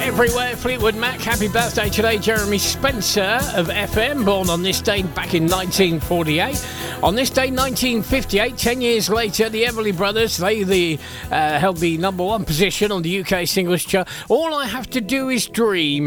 Everywhere, Fleetwood Mac. Happy birthday today, Jeremy Spencer of FM, born on this day back in 1948. On this day, 1958, 10 years later, the Everly Brothers, they held the number one position on the UK singles chart. All I Have to Do Is Dream.